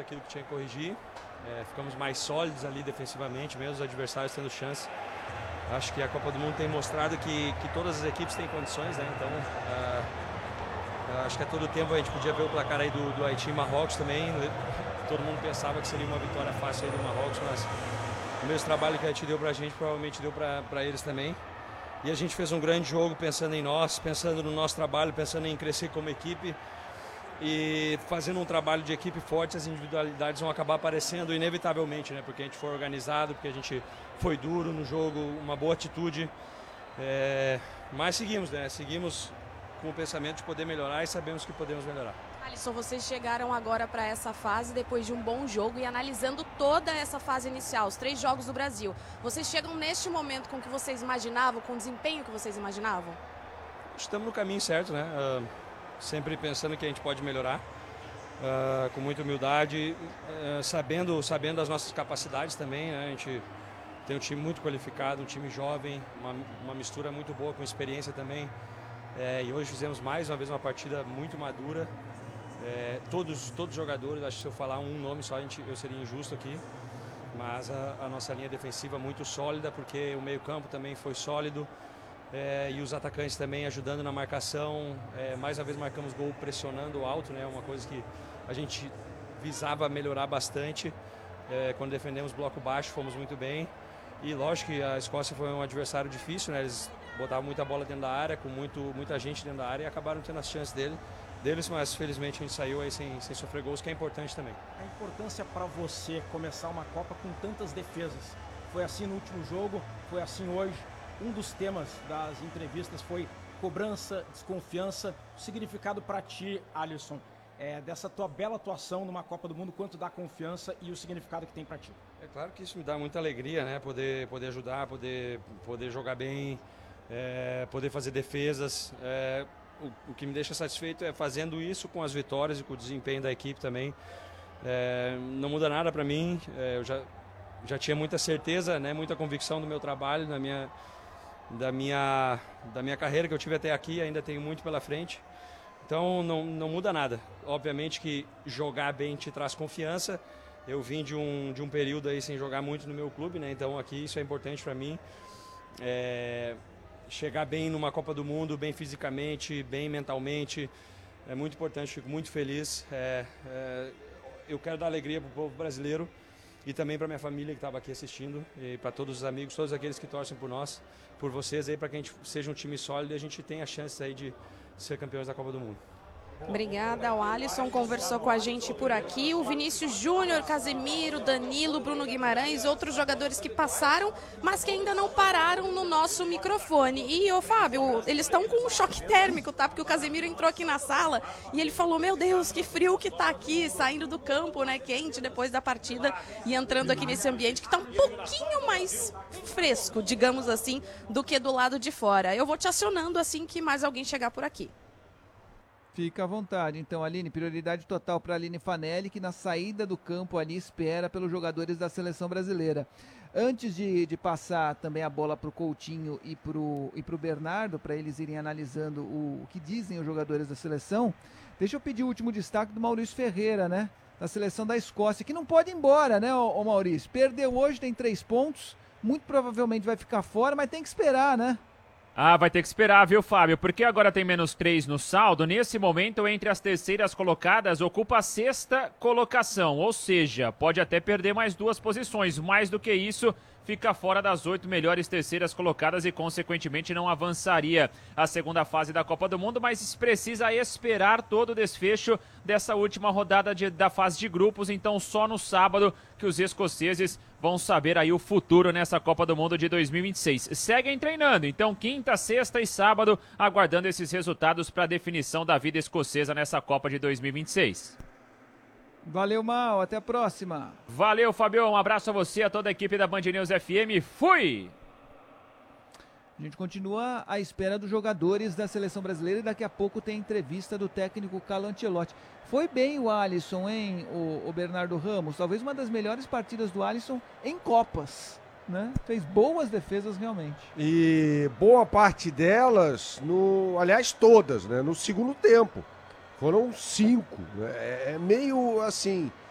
aquilo que tinha que corrigir. Ficamos mais sólidos ali defensivamente, mesmo os adversários tendo chance. Acho que a Copa do Mundo tem mostrado que todas as equipes têm condições, né? Então, acho que a todo tempo a gente podia ver o placar aí do Haiti e Marrocos também. Todo mundo pensava que seria uma vitória fácil aí do Marrocos, mas o mesmo trabalho que a Haiti deu pra gente, provavelmente deu pra eles também. E a gente fez um grande jogo pensando em nós, pensando no nosso trabalho, pensando em crescer como equipe. E fazendo um trabalho de equipe forte, as individualidades vão acabar aparecendo inevitavelmente, né? Porque a gente foi organizado, porque a gente foi duro no jogo, uma boa atitude. Mas seguimos, né? Seguimos com o pensamento de poder melhorar e sabemos que podemos melhorar. Alisson, vocês chegaram agora para essa fase depois de um bom jogo e analisando toda essa fase inicial, os 3 jogos do Brasil. Vocês chegam neste momento com o que vocês imaginavam, com o desempenho que vocês imaginavam? Estamos no caminho certo, né? Sempre pensando que a gente pode melhorar, com muita humildade, sabendo as nossas capacidades também, né? A gente tem um time muito qualificado, um time jovem, uma mistura muito boa com experiência também. E hoje fizemos mais uma vez uma partida muito madura. Todos os jogadores, acho que se eu falar um nome só eu seria injusto aqui, mas a nossa linha defensiva muito sólida, porque o meio-campo também foi sólido. E os atacantes também ajudando na marcação. Mais uma vez marcamos gol pressionando alto, né? Uma coisa que a gente visava melhorar bastante. Quando defendemos bloco baixo fomos muito bem. E lógico que a Escócia foi um adversário difícil, né? Eles botavam muita bola dentro da área, com muita gente dentro da área, e acabaram tendo as chances deles, mas felizmente a gente saiu aí sem sofrer gols, que é importante também. A importância para você começar uma Copa com tantas defesas. Foi assim no último jogo, foi assim hoje. Um dos temas das entrevistas foi cobrança, desconfiança. O significado para ti, Alisson, dessa tua bela atuação numa Copa do Mundo, quanto dá confiança e o significado que tem para ti? É claro que isso me dá muita alegria, né? Poder ajudar, poder jogar bem, poder fazer defesas. O que me deixa satisfeito é fazendo isso com as vitórias e com o desempenho da equipe também. Não muda nada para mim. Eu já tinha muita certeza, né? Muita convicção do meu trabalho, da minha carreira que eu tive até aqui, ainda tenho muito pela frente. Então não muda nada. Obviamente que jogar bem te traz confiança. Eu vim de um período aí sem jogar muito no meu clube, né? Então aqui isso é importante para mim. Chegar bem numa Copa do Mundo, bem fisicamente, bem mentalmente, é muito importante, fico muito feliz. Eu quero dar alegria para o povo brasileiro e também para minha família que estava aqui assistindo, e para todos os amigos, todos aqueles que torcem por nós, por vocês aí, para que a gente seja um time sólido e a gente tenha a chance aí de ser campeões da Copa do Mundo. Obrigada, o Alisson conversou com a gente por aqui, o Vinícius Júnior, Casemiro, Danilo, Bruno Guimarães, outros jogadores que passaram, mas que ainda não pararam no nosso microfone. E, ô Fábio, eles estão com um choque térmico, tá? Porque o Casemiro entrou aqui na sala e ele falou, meu Deus, que frio que tá aqui, saindo do campo, né, quente depois da partida e entrando aqui nesse ambiente que tá um pouquinho mais fresco, digamos assim, do que do lado de fora. Eu vou te acionando assim que mais alguém chegar por aqui. Fica à vontade. Então, Aline, prioridade total para a Aline Fanelli, que na saída do campo ali espera pelos jogadores da seleção brasileira. Antes de passar também a bola para o Coutinho e para o Bernardo, para eles irem analisando o que dizem os jogadores da seleção, deixa eu pedir o último destaque do Maurício Ferreira, né? Da seleção da Escócia, que não pode ir embora, né, ô Maurício? Perdeu hoje, tem 3 pontos, muito provavelmente vai ficar fora, mas tem que esperar, né? Vai ter que esperar, viu, Fábio? Porque agora tem -3 no saldo. Nesse momento, entre as terceiras colocadas, ocupa a 6ª colocação. Ou seja, pode até perder mais 2 posições. Mais do que isso, fica fora das 8 melhores terceiras colocadas e, consequentemente, não avançaria a segunda fase da Copa do Mundo, mas precisa esperar todo o desfecho dessa última rodada da fase de grupos. Então, só no sábado que os escoceses vão saber aí o futuro nessa Copa do Mundo de 2026. Seguem treinando, então quinta, sexta e sábado, aguardando esses resultados para a definição da vida escocesa nessa Copa de 2026. Valeu, Mal, até a próxima. Valeu, Fabio, um abraço a você, a toda a equipe da Band News FM, fui! A gente continua à espera dos jogadores da seleção brasileira e daqui a pouco tem entrevista do técnico Carlo Ancelotti. Foi bem o Alisson, hein, o Bernardo Ramos? Talvez uma das melhores partidas do Alisson em Copas, né? Fez boas defesas realmente. E boa parte delas, aliás todas, né, no segundo tempo. Foram 5. É meio assim,